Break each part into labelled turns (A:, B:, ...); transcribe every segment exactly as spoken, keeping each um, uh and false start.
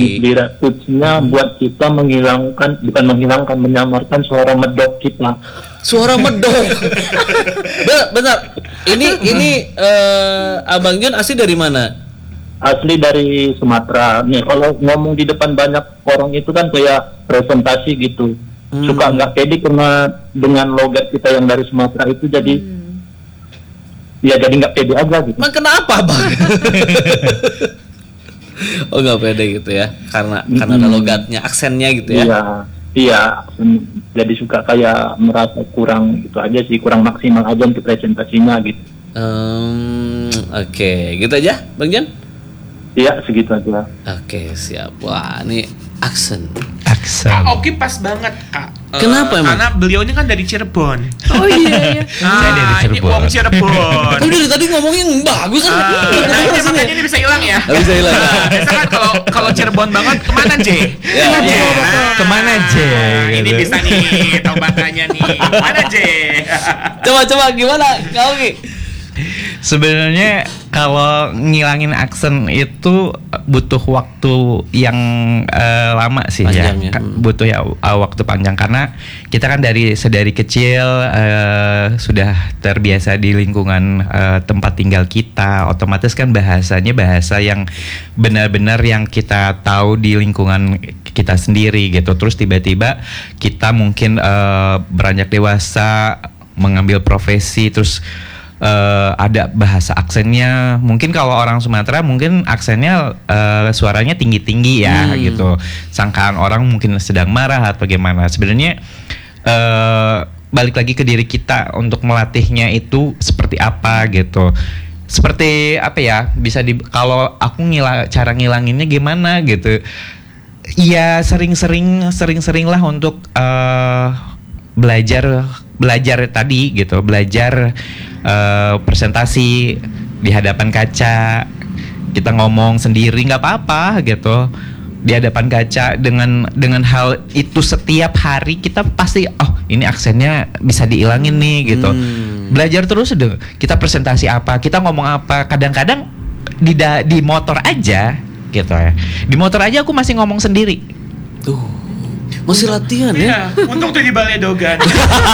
A: Liratutsnya hmm. buat kita menghilangkan, bukan menghilangkan, menyamarkan suara medok kita.
B: Suara medok. Benar. Ini ini uh, Abang John asli dari mana?
A: Asli dari Sumatera. Nih kalau ngomong di depan banyak orang itu kan kayak presentasi gitu. Hmm. Suka nggak pede karena dengan logat kita yang dari Sumatera itu jadi hmm. ya jadi nggak pede aja gitu.
B: Emang kenapa Bang? Oh nggak pede gitu ya, karena hmm. karena ada logatnya, aksennya gitu ya.
A: Iya, iya. Jadi suka kayak merasa kurang gitu aja sih, kurang maksimal aja untuk presentasinya gitu.
B: Um, Oke, okay. Gitu aja, Bang Jan?
A: Iya, segitu aja.
B: Oke, okay, siap. Wah, ini aksen.
C: Aksen. Kak Oki pas banget, Kak.
B: Kenapa uh, emang?
C: Karena beliau ini kan dari Cirebon.
B: Oh iya iya.
C: Nah, saya dari Cirebon. Ini wong Cirebon.
B: Tapi dari tadi ngomongin bagus kan.
C: Uh, nah, ini makanya ini bisa hilang ya.
B: Bisa hilang.
C: Nah, biasa kan kalau kalau Cirebon banget kemana J?
B: Ya, ya.
C: Kemana J? Nah, ini bisa nih tahu makanya nih. Mana J?
B: Coba-coba gimana Kak Oki?
D: Sebenarnya kalau ngilangin aksen itu butuh waktu yang uh, lama sih panjang, ya, ya. Butuh ya uh, waktu panjang karena kita kan dari sedari kecil uh, sudah terbiasa di lingkungan uh, tempat tinggal kita, otomatis kan bahasanya bahasa yang benar-benar yang kita tahu di lingkungan kita sendiri gitu. Terus tiba-tiba kita mungkin uh, beranjak dewasa, mengambil profesi, terus Uh, ada bahasa aksennya. Mungkin kalau orang Sumatera mungkin aksennya uh, suaranya tinggi-tinggi ya hmm. gitu. Sangkaan orang mungkin sedang marah atau bagaimana. Sebenarnya uh, balik lagi ke diri kita untuk melatihnya itu seperti apa gitu. Seperti apa ya? Bisa di kalau aku ngila, cara ngilanginnya gimana gitu. Iya sering-sering sering-sering lah untuk uh, belajar belajar tadi gitu, belajar uh, presentasi di hadapan kaca, kita ngomong sendiri nggak apa-apa gitu di hadapan kaca. Dengan dengan hal itu setiap hari kita pasti oh ini aksennya bisa diilangin nih gitu. Hmm. Belajar terus deh. Kita presentasi apa, kita ngomong apa. Kadang-kadang di da, di motor aja gitu ya. Di motor aja aku masih ngomong sendiri.
B: Tuh. Masih latihan ya?
C: Iya, untung tuh di Balai Dogan.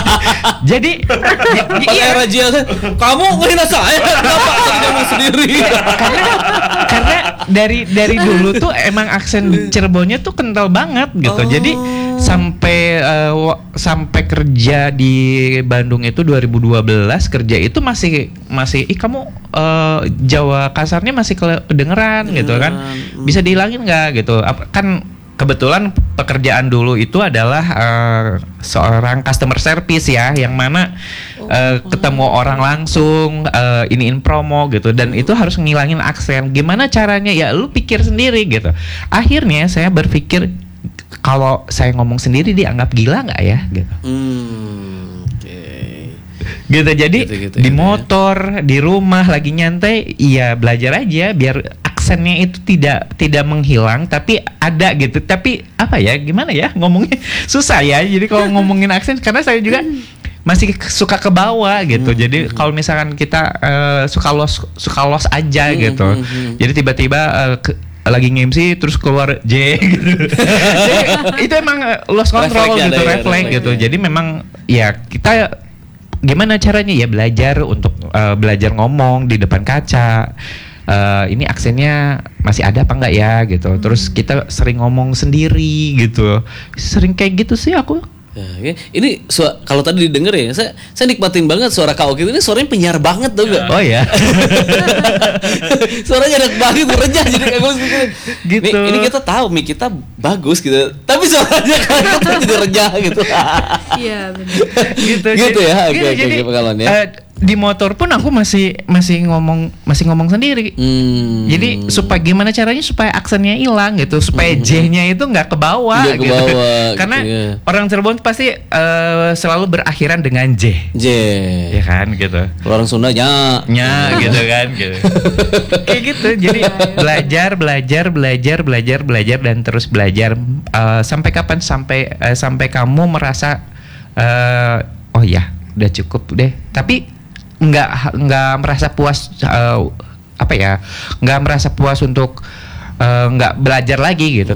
D: Jadi
B: iya Rajia kamu ngehina saya kenapa tadi ngomong sendiri?
D: karena karena dari dari dulu tuh emang aksen Cirebonnya tuh kental banget gitu. Oh. Jadi sampai uh, sampai kerja di Bandung itu dua ribu dua belas kerja itu masih masih ih kamu uh, Jawa kasarnya masih kedengeran gitu kan. Bisa dihilangin enggak gitu? Kan kebetulan pekerjaan dulu itu adalah uh, seorang customer service ya, yang mana uh, ketemu orang langsung, uh, iniin promo gitu, dan itu harus ngilangin aksen. Gimana caranya? Ya lu pikir sendiri gitu. Akhirnya saya berpikir kalau saya ngomong sendiri dianggap gila nggak ya gitu. Hmm, okay. Gitu jadi gitu, gitu, di motor, ya. Di rumah lagi nyantai, iya belajar aja biar aksennya itu tidak tidak menghilang tapi ada gitu. Tapi apa ya gimana ya ngomongnya susah ya. Jadi kalau ngomongin aksen karena saya juga masih suka ke bawah gitu. Hmm, jadi hmm. kalau misalkan kita uh, suka los suka los aja hmm, gitu. Hmm, hmm. Jadi tiba-tiba uh, ke, lagi nge-M C terus keluar J gitu. Jadi itu emang lost control reflect gitu, ya, refleks ya, gitu. Ya. Jadi memang ya kita gimana caranya ya belajar untuk uh, belajar ngomong di depan kaca. Uh, ini aksennya masih ada apa enggak ya gitu. Terus kita sering ngomong sendiri gitu. Sering kayak gitu sih aku.
B: Ya, ini su- kalau tadi didengar ya, saya saya nikmatin banget suara Kak Oki ini, suaranya penyiar banget tuh enggak?
D: Oh ya.
B: Suaranya enak banget, renyah jadi kayak
D: gitu.
B: Mi, ini kita tahu Mi kita bagus gitu, tapi suaranya kan jadi renyah gitu.
E: Iya benar.
D: Gitu,
B: gitu ya. Oke
D: gitu,
B: oke
D: jadi,
B: pengalaman ya.
D: Uh, di motor pun aku masih masih ngomong masih ngomong sendiri. Hmm. Jadi supaya gimana caranya supaya aksennya hilang gitu, supaya hmm. J-nya itu nggak ke bawah gitu. Karena gitu, ya. Orang Cirebon pasti uh, selalu berakhiran dengan J.
B: J.
D: Ya kan gitu.
B: Orang Sunda nya.
D: Nya gitu kan gitu. Kayak gitu. Jadi belajar belajar belajar belajar belajar dan terus belajar uh, sampai kapan sampai uh, sampai kamu merasa uh, oh ya udah cukup deh. Tapi nggak nggak merasa puas uh, apa ya nggak merasa puas untuk uh, nggak belajar lagi gitu.